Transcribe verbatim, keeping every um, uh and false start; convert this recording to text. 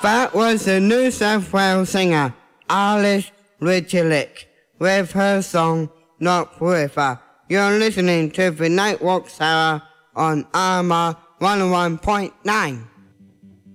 That was the New South Wales singer Alice Richelick with her song Not Forever. You're listening to the Nightwalk Sarah on Armour one oh one point nine.